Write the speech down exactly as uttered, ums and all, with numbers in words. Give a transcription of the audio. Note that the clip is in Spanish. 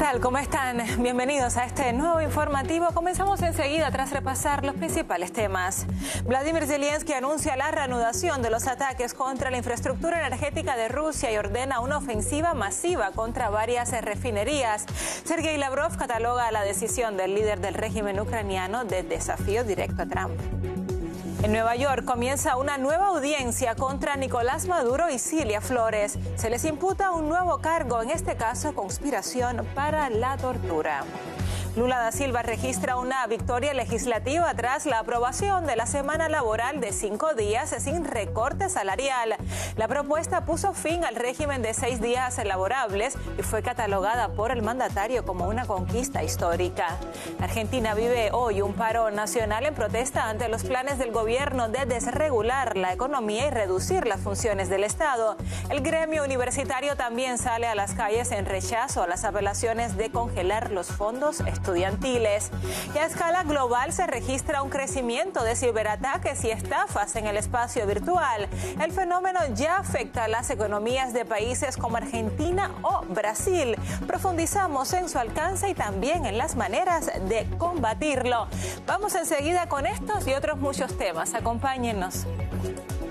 tal? ¿Cómo están? Bienvenidos a este nuevo informativo. Comenzamos enseguida tras repasar los principales temas. Vladimir Zelensky anuncia la reanudación de los ataques contra la infraestructura energética de Rusia y ordena una ofensiva masiva contra varias refinerías. Sergei Lavrov cataloga la decisión del líder del régimen ucraniano de desafío directo a Trump. En Nueva York comienza una nueva audiencia contra Nicolás Maduro y Cilia Flores. Se les imputa un nuevo cargo, en este caso conspiración para la tortura. Lula da Silva registra una victoria legislativa tras la aprobación de la semana laboral de cinco días sin recorte salarial. La propuesta puso fin al régimen de seis días laborables y fue catalogada por el mandatario como una conquista histórica. Argentina vive hoy un paro nacional en protesta ante los planes del gobierno de desregular la economía y reducir las funciones del Estado. El gremio universitario también sale a las calles en rechazo a las apelaciones de congelar los fondos estudiantiles. Y a escala global se registra un crecimiento de ciberataques y estafas en el espacio virtual. El fenómeno ya afecta a las economías de países como Argentina o Brasil. Profundizamos en su alcance y también en las maneras de combatirlo. Vamos enseguida con estos y otros muchos temas. Acompáñennos.